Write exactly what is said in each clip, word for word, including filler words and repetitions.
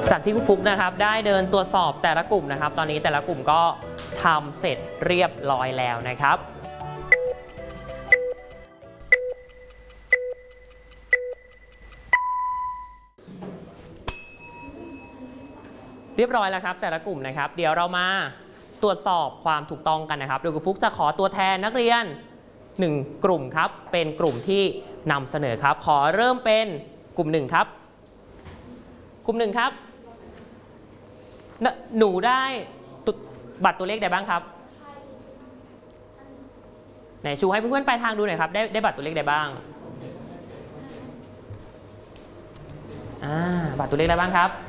จากที่ครูฟุกนะครับได้เดินตรวจสอบแต่ละกลุ่มนะครับตอนนี้แต่ละกลุ่มก็ทำเสร็จเรียบร้อยแล้วนะครับเรียบร้อยแล้วครับแต่ละกลุ่มนะครับเดี๋ยวเรามาตรวจสอบความถูกต้องกันนะครับโดยครูฟุกจะขอตัวแทนนักเรียนหนึ่งกลุ่มครับเป็นกลุ่มที่นำเสนอครับขอเริ่มเป็นกลุ่มหนึ่งครับกลุ่มหนึ่งครับหนูได้บัตรตัวเลขใดบ้างครับไหนชูให้เพื่อนๆปลายทางดูหน่อยครับได้ได้บัตรตัวเลขใดบ้างอ่าบัตรตัวเลขใดบ้างครับ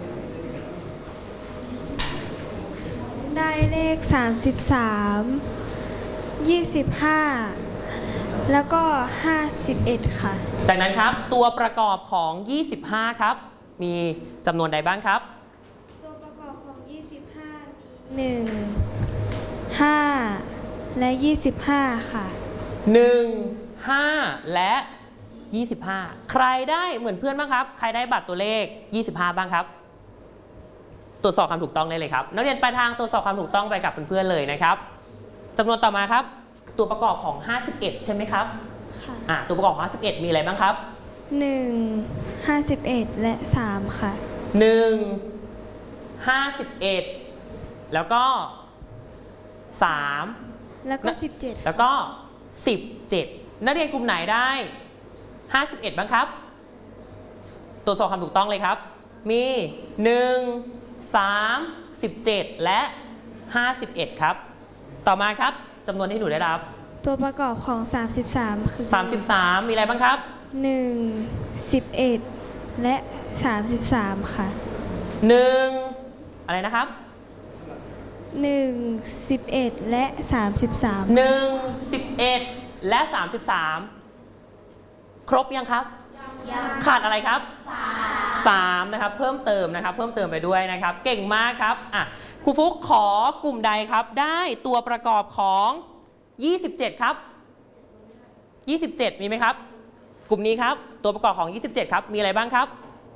ได้เลขสามสิบสาม ยี่สิบห้าแล้วก็ห้าสิบเอ็ดค่ะจากนั้นครับตัวประกอบของยี่สิบห้าครับมีจำนวนใดบ้างครับตัวประกอบของยี่สิบห้ามีหนึ่ง ห้าและยี่สิบห้าค่ะหนึ่ง ห้าและยี่สิบห้าใครได้เหมือนเพื่อนบ้างครับใครได้บัตรตัวเลขยี่สิบห้าบ้างครับตรวจสอบความถูกต้องได้เลยครับนักเรียนปลายทางตรวจสอบความถูกต้องไปกับเพื่อนๆเลยนะครับจำนวนต่อมาครับตัวประกอบของห้าสิบเอ็ดใช่ไหมครับค่ะอ่ะตัวประกอบของห้าสิบเอ็ดมีอะไรบ้างครับหนึ่ง ห้าสิบเอ็ดและสามค่ะหนึ่ง ห้าสิบเอ็ดแล้วก็สามแล้วก็สิบเจ็ดแล้วก็สิบเจ็ดนักเรียนกลุ่มไหนได้ห้าสิบเอ็ดบ้างครับตรวจสอบความถูกต้องเลยครับมีหนึ่ง สาม สิบเจ็ดและห้าสิบเอ็ดครับต่อมาครับจำนวนที่หนูได้รับตัวประกอบของสามสิบสามคือสามสิบสามมีอะไรบ้างครับหนึ่ง สิบเอ็ดและสามสิบสามค่ะหนึ่งอะไรนะครับหนึ่ง สิบเอ็ดและสามสิบสามหนึ่ง สิบเอ็ดและสามสิบสามครบยังครับขาดอะไรครับสามนะครับเพิ่มเติมนะครับเพิ่มเติมไปด้วยนะครับเก่งมากครับอ่ะครูฟุกขอกลุ่มใดครับได้ตัวประกอบของยี่สิบเจ็ดครับยี่สิบเจ็ดมีไหมครับกลุ่มนี้ครับตัวประกอบของยี่สิบเจ็ดครับมีอะไรบ้างครับ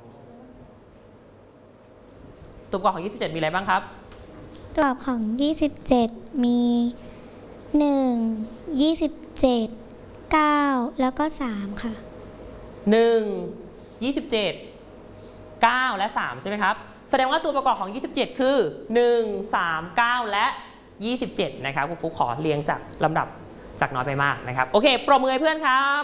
ตัวประกอบของยี่สิบเจ็ดมีอะไรบ้างครับตัวประกอบของยี่สิบเจ็ดมีหนึ่ง ยี่สิบเจ็ด เก้าแล้วก็สามค่ะหนึ่ง ยี่สิบเจ็ด เก้าและสามใช่ไหมครับแสดงว่าตัวประกอบของยี่สิบเจ็ดคือหนึ่ง สาม เก้าและยี่สิบเจ็ดนะครับครูฟุกขอเรียงจากลำดับจากน้อยไปมากนะครับโอเคปรบมือให้เพื่อนครับ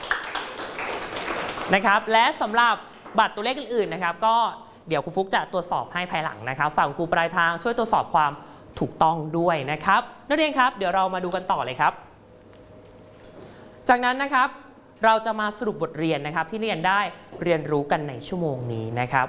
นะครับและสำหรับบัตรตัวเลขอื่นๆนะครับก็เดี๋ยวครูฟุกจะตรวจสอบให้ภายหลังนะครับฝั่งครูปลายทางช่วยตรวจสอบความถูกต้องด้วยนะครับนักเรียนครับเดี๋ยวเรามาดูกันต่อเลยครับจากนั้นนะครับเราจะมาสรุปบทเรียนนะครับที่เรียนได้เรียนรู้กันในชั่วโมงนี้นะครับ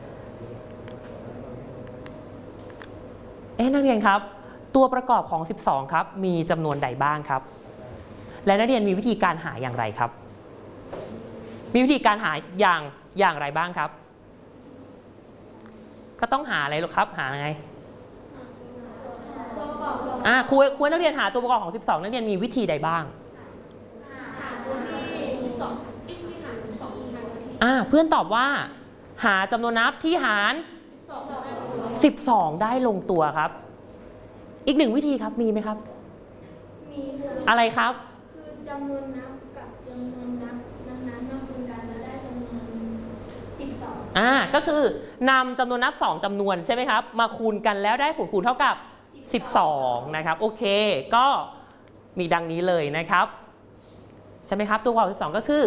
เอ๊ะนักเรียนครับตัวประกอบของสิบสองครับมีจำนวนใดบ้างครับและนักเรียนมีวิธีการหาอย่างไรครับมีวิธีการหาอย่างอย่างไรบ้างครับก็ต้องหาอะไรหรอครับหาไงอ่าครูครูนักเรียนหาตัวประกอบของสิบสองนักเรียนมีวิธีใดบ้างอ่าเพื่อนตอบว่าหาจำนวนนับที่หารสิบสองได้ลงตัวครับอีกหนึ่งวิธีครับมีไหมครับมีอะไรครับคือจำนวนนับกับจำนวนนับนั้นๆมาคูณกันแล้วได้จำนวนสิบสองอ่าก็คือนำจำนวนนับสองจำนวนใช่ไหมครับมาคูณกันแล้วได้ผลคูณเท่ากับสิบสองนะครับโอเคก็มีดังนี้เลยนะครับใช่ไหมครับตัวประกอบสิบสองก็คือ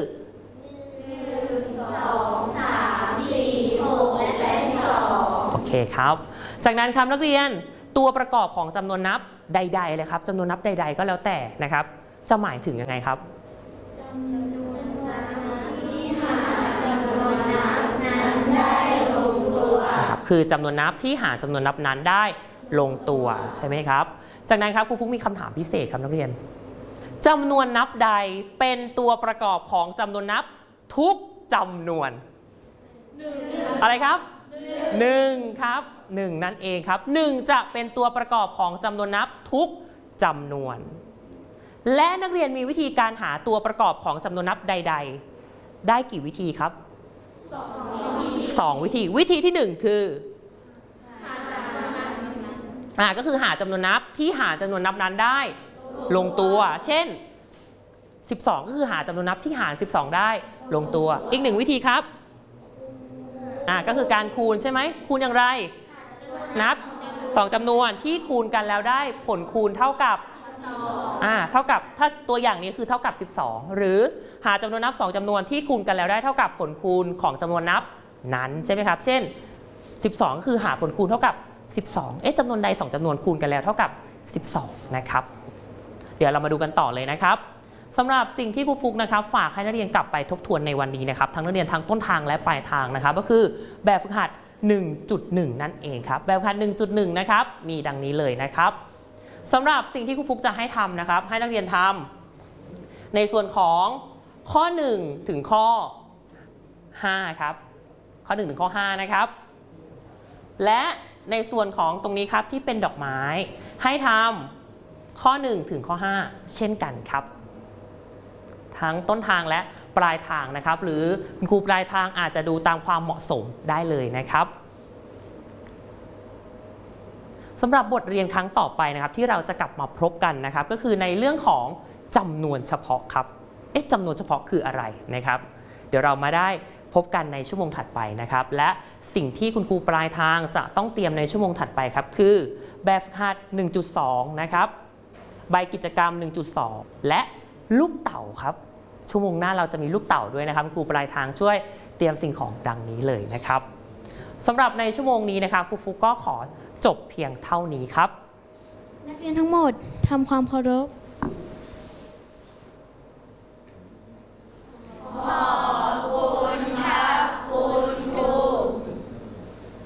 โอเคครับจากนั้นครับนักเรียนตัวประกอบของจำนวนนับใดๆเลยครับจำนวนนับใดๆก็แล้วแต่นะครับจะหมายถึงยังไงครับจำนวนนับที่หาจำนวนนับนั้นได้ลงตัวครับคือจำนวนนับที่หาจำนวนนับนั้นได้ลงตัวใช่ไหมครับจากนั้นครับครูฟุกมีคำถามพิเศษครับนักเรียนจำนวนนับใดเป็นตัวประกอบของจำนวนนับทุกจำนวนอะไรครับหนึ่งครับหนึ่งนั่นเองครับหนึ่งจะเป็นตัวประกอบของจำนวนนับทุกจำนวนและนักเรียนมีวิธีการหาตัวประกอบของจำนวนนับใดๆได้กี่วิธีครับสองวิธีวิธีที่หนึ่งคืออ่าก็คือหาจำนวนนับที่หาจำนวนนับนั้นได้ลงตัวเช่นสิบสองก็คือหาจำนวนนับที่หารสิบสองได้ลงตัวอีกหนึ่งวิธีครับอ่าก็คือการคูณใช่ไหมคูณอย่างไรนับสองจำนวนที่คูณกันแล้วได้ผลคูณเท่ากับอ่าเท่ากับถ้าตัวอย่างนี้คือเท่ากับสิบสองหรือหาจำนวนนับสองจำนวนที่คูณกันแล้วได้เท่ากับผลคูณของจำนวนนับนั้นใช่ไหมครับเช่นสิบสองคือหาผลคูณเท่ากับสิบสองเอ๊ะจำนวนใดสองจำนวนคูณกันแล้วเท่ากับสิบสองนะครับเดี๋ยวเรามาดูกันต่อเลยนะครับสำหรับสิ่งที่ครูฟุกนะครับฝากให้นักเรียนกลับไปทบทวนในวันนี้นะครับทั้งนักเรียนทั้งต้นทางและปลายทางนะครับก็คือแบบฝึกหัด หนึ่งจุดหนึ่ง นั่นเองครับแบบฝึกหัด หนึ่งจุดหนึ่ง นะครับมีดังนี้เลยนะครับสำหรับสิ่งที่ครูฟุกจะให้ทำนะครับให้นักเรียนทำในส่วนของข้อหนึ่งถึงข้อห้าครับข้อหนึ่งถึงข้อห้านะครับและในส่วนของตรงนี้ครับที่เป็นดอกไม้ให้ทำข้อหนึ่งถึงข้อห้าเช่นกันครับทั้งต้นทางและปลายทางนะครับหรือคุณครูปลายทางอาจจะดูตามความเหมาะสมได้เลยนะครับสำหรับบทเรียนครั้งต่อไปนะครับที่เราจะกลับมาพบกันนะครับก็คือในเรื่องของจำนวนเฉพาะครับเอ๊ะจำนวนเฉพาะคืออะไรนะครับเดี๋ยวเรามาได้พบกันในชั่วโมงถัดไปนะครับและสิ่งที่คุณครูปลายทางจะต้องเตรียมในชั่วโมงถัดไปครับคือแบบฝึกหัด หนึ่งจุดสอง นะครับใบกิจกรรม หนึ่งจุดสอง และลูกเต่าครับชั่วโมงหน้าเราจะมีลูกเต่าด้วยนะครับครูปลายทางช่วยเตรียมสิ่งของดังนี้เลยนะครับสำหรับในชั่วโมงนี้นะครับครูฟุกก็ขอจบเพียงเท่านี้ครับนักเรียนทั้งหมดทำความเคารพ